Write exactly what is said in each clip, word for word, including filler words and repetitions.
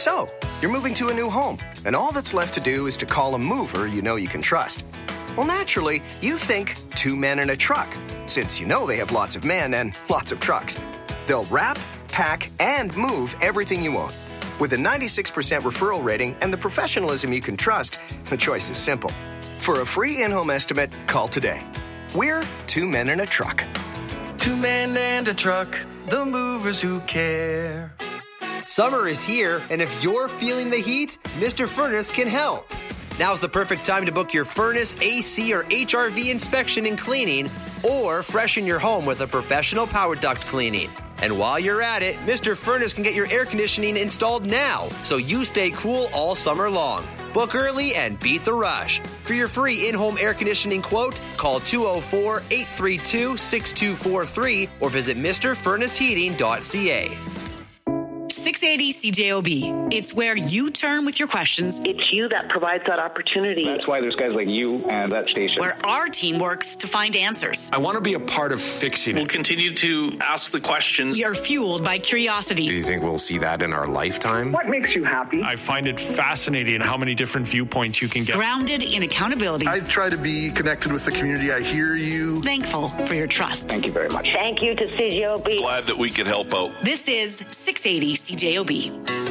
So, you're moving to a new home, and all that's left to do is to call a mover you know you can trust. Well, naturally, you think two men and a truck, since you know they have lots of men and lots of trucks. They'll wrap, pack, and move everything you own. With a ninety-six percent referral rating and the professionalism you can trust, the choice is simple. For a free in-home estimate, call today. We're Two Men and a Truck. Two men and a truck, the movers who care. Summer is here, and if you're feeling the heat, Mister Furnace can help. Now's the perfect time to book your furnace, A C, or H R V inspection and cleaning, or freshen your home with a professional power duct cleaning. And while you're at it, Mister Furnace can get your air conditioning installed now, so you stay cool all summer long. Book early and beat the rush. For your free in-home air conditioning quote, call two oh four, eight three two, six two four three or visit Mr Furnace Heating dot c a. six eighty C J O B. It's where you turn with your questions. It's you that provides that opportunity. That's why there's guys like you and that station. Where our team works to find answers. I want to be a part of fixing it. We'll continue to ask the questions. We are fueled by curiosity. Do you think we'll see that in our lifetime? What makes you happy? I find it fascinating how many different viewpoints you can get. Grounded in accountability. I try to be connected with the community. I hear you. Thankful for your trust. Thank you very much. Thank you to C J O B. Glad that we could help out. This is six eighty C J O B.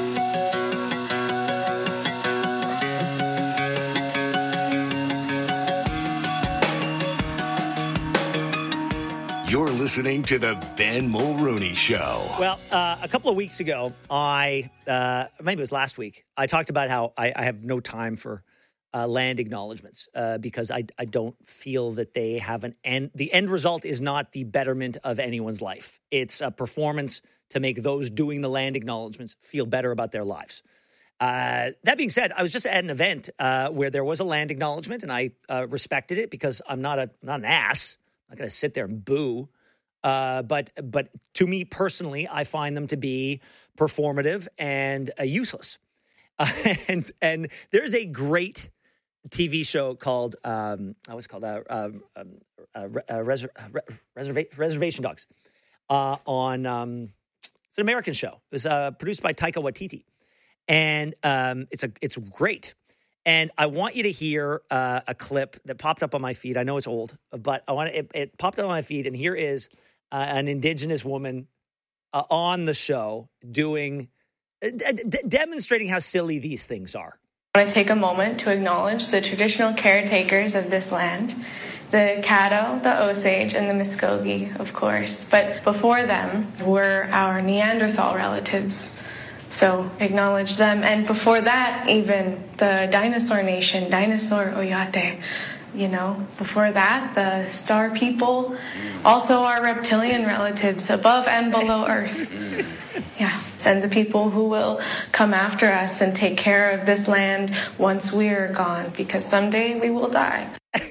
You're listening to the Ben Mulrooney Show. Well, uh, a couple of weeks ago, I, uh, maybe it was last week, I talked about how I, I have no time for uh, land acknowledgements uh, because I, I don't feel that they have an end. The end result is not the betterment of anyone's life. It's a performance to make those doing the land acknowledgements feel better about their lives. Uh, that being said, I was just at an event uh, where there was a land acknowledgement, and I uh, respected it because I'm not a not an ass. I'm not going to sit there and boo. Uh, but but to me personally, I find them to be performative and uh, useless. Uh, and and there's a great T V show called um, what's it called uh, um, uh, uh, Reser- uh, Reserva- Reservation Dogs uh, on. Um, it's an American show. It was uh, produced by Taika Waititi, and um, it's a it's great. And I want you to hear uh, a clip that popped up on my feed. I know it's old, but I want it, it popped up on my feed, and here is uh, an Indigenous woman uh, on the show doing uh, d- demonstrating how silly these things are. I want to take a moment to acknowledge the traditional caretakers of this land, the Caddo, the Osage, and the Muskogee, of course. But before them were our Neanderthal relatives. So acknowledge them. And before that, even the dinosaur nation, Dinosaur Oyate, you know, before that, the star people, also our reptilian relatives above and below Earth. Yeah, and the people who will come after us and take care of this land once we're gone, because someday we will die.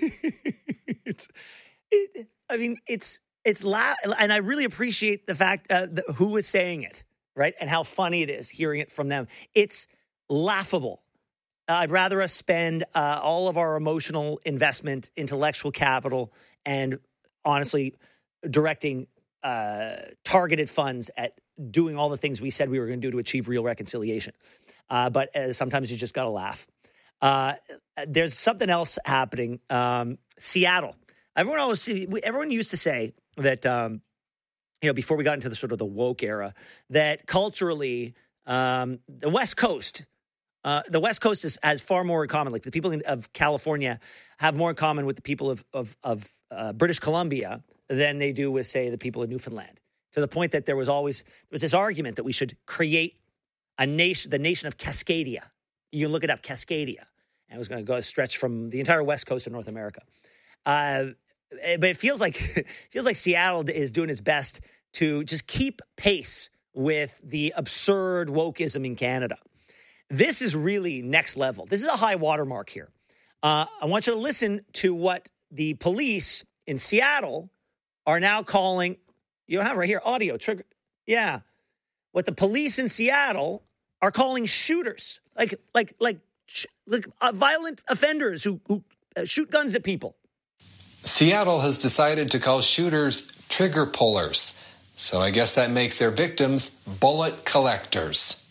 it's, it, I mean, it's, it's la- and I really appreciate the fact uh, the, who is saying it. Right? And how funny it is hearing it from them. It's laughable. Uh, I'd rather us spend uh, all of our emotional investment, intellectual capital, and honestly directing uh, targeted funds at doing all the things we said we were going to do to achieve real reconciliation. Uh, but uh, sometimes you just got to laugh. Uh, there's something else happening. Um, Seattle. Everyone always, everyone used to say that, um, you know, before we got into the sort of the woke era, that culturally, um, the West Coast, uh, the West Coast is, has far more in common. Like the people in, of California have more in common with the people of of, of uh, British Columbia than they do with, say, the people of Newfoundland. To the point that there was always there was this argument that we should create a nation, the nation of Cascadia. You can look it up, Cascadia, and it was going to go stretch from the entire West Coast of North America. Uh, but it feels like it feels like Seattle is doing its best to just keep pace with the absurd wokeism in Canada. This is really next level. This is a high watermark here. Uh, I want you to listen to what the police in Seattle are now calling, you have right here, audio, trigger. Yeah. What the police in Seattle are calling shooters, like like like, like uh, violent offenders who, who uh, shoot guns at people. Seattle has decided to call shooters trigger pullers. So I guess that makes their victims bullet collectors.